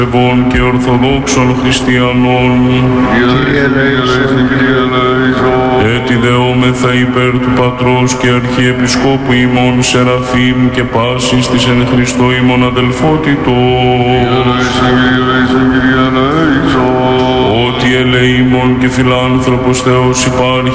και ορθοδόξων χριστιανών, έτι δεόμεθα υπέρ του Πατρός και Αρχιεπισκόπου ημών Σεραφείμ και πάσης της εν Χριστώ ημών αδελφότητος, ότι ελεήμων και φιλάνθρωπος Θεός υπάρχει